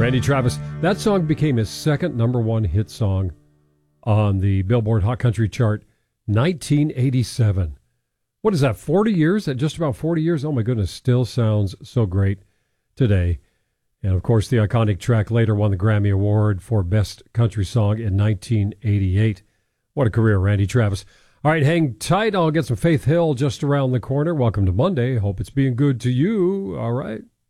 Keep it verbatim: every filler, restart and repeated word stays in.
Randy Travis. That song became his second number one hit song on the Billboard Hot Country chart, nineteen eighty-seven. What is that, forty years? At just about forty years? Oh my goodness, still sounds so great today. And of course, the iconic track later won the Grammy Award for Best Country Song in nineteen eighty-eight. What a career, Randy Travis. All right, hang tight. I'll get some Faith Hill just around the corner. Welcome to Monday. Hope it's being good to you. All right.